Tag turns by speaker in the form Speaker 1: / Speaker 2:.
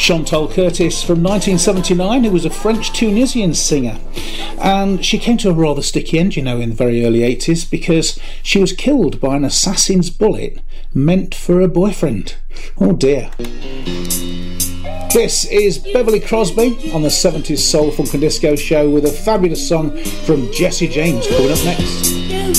Speaker 1: Chantal Curtis from 1979, who was a French-Tunisian singer, and she came to a rather sticky end, you know, in the very early 80s, because she was killed by an assassin's bullet meant for her boyfriend. Oh dear. This is Beverly Crosby on the 70s Soul, Funk and Disco Show with a fabulous song from Jesse James coming up next.